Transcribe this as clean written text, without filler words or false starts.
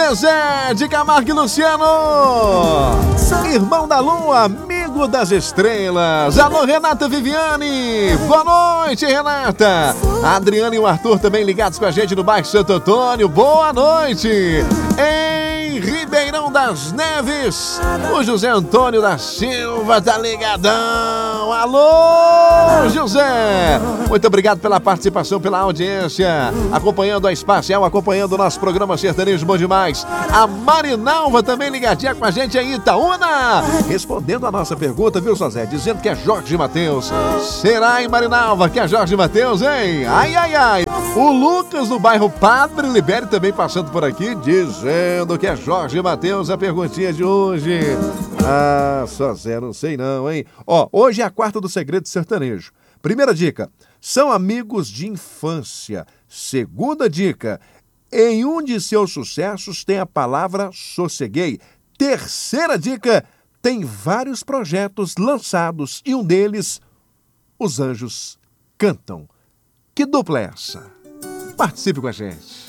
Zezé de Camargo e Luciano, irmão da lua, amigo das estrelas. Alô, Renata Viviane, boa noite, Renata. A Adriana e o Arthur também ligados com a gente no bairro Santo Antônio, boa noite. Em Ribeirão das Neves, o José Antônio da Silva tá ligadão. Alô, José, muito obrigado pela participação, pela audiência, acompanhando a Espacial, acompanhando o nosso programa Sertanejo Bom Demais. A Marinalva também ligadinha com a gente aí, Itaúna, respondendo a nossa pergunta, viu, José? Dizendo que é Jorge Mateus. Será, hein, Marinalva, que é Jorge Mateus, hein? Ai, ai, ai. O Lucas do bairro Padre Libério também passando por aqui, dizendo que é Jorge Mateus. A perguntinha de hoje. Ah, José, não sei não, hein? Ó, hoje é a quarta do Segredo Sertanejo. Primeira dica, são amigos de infância. Segunda dica, em um de seus sucessos tem a palavra sosseguei. Terceira dica, tem vários projetos lançados e um deles, Os Anjos Cantam. Que dupla é essa? Participe com a gente.